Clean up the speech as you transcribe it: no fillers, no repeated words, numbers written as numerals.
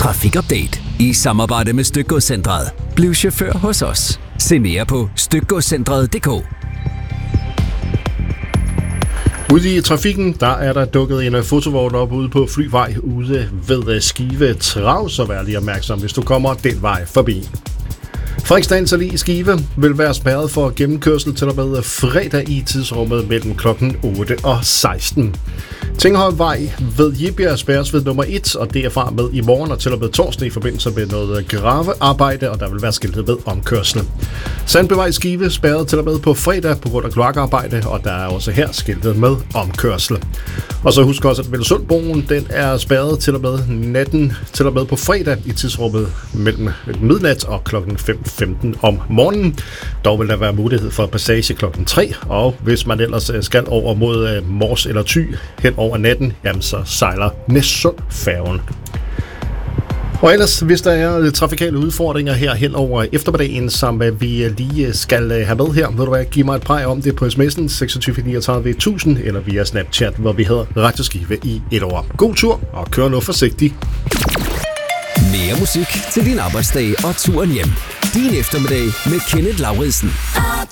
Trafikupdate i samarbejde med Stykgodscentret. Bliv chauffør hos os. Se mere på stykgodscentret.dk. Ude i trafikken, der er der dukket en fotovogn op ude på Flyvej ude ved Skive Trav, så vær lige opmærksom, hvis du kommer den vej forbi. Frederiksdals Allé i Skive vil være spærret for gennemkørsel til og med fredag i tidsrummet mellem kl. 8 og 16. Tinghøjvej ved Jebjerg spærres ved nummer 1, og derfra med i morgen og til og med torsdag i forbindelse med noget gravearbejde, og der vil være skiltet ved omkørsel. Sandbyvej i Skive spærret til og med på fredag på grund af kloakarbejde, og der er også her skiltet med omkørsel. Og så husk også, at Velsundbroen, den er spærret til og med natten til og med på fredag i tidsrummet mellem midnat og kl. 5:15 om morgenen. Dog vil der være mulighed for passage kl. 3, og hvis man ellers skal over mod Mors eller Thy hen over natten, jamen så sejler Næssundfærgen. Og ellers, hvis der er trafikale udfordringer her hen over eftermiddagen, som vi lige skal have med her, vil du være, give mig et præg om det på sms'en 2639 eller via Snapchat, hvor vi hedder Radio Skive i et år. God tur, og kør nu forsigtigt. Mere musik til din arbejdsdag og turen hjem. Din eftermiddag med Kenneth Lauridsen.